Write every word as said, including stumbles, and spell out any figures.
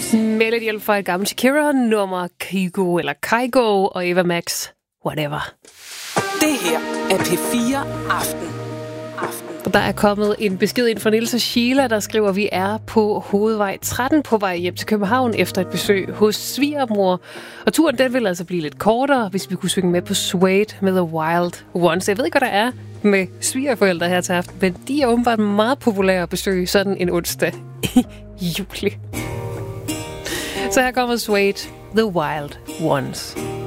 Melody fra et gammelt Shakira, nummer Kygo eller Kygo og Eva Max, whatever. Det her er P fire Aften. Aften. Og der er kommet en besked ind fra Niels og Sheila, der skriver, at vi er på hovedvej tretten på vej hjem til København efter et besøg hos svigermor. Og turen den vil altså blive lidt kortere, hvis vi kunne synge med på Suede med The Wild Ones. Jeg ved ikke, hvad der er med svigerforældre her til aften, men de er åbenbart meget populære at besøge sådan en onsdag i juli. Så her kommer Suede, The Wild Ones.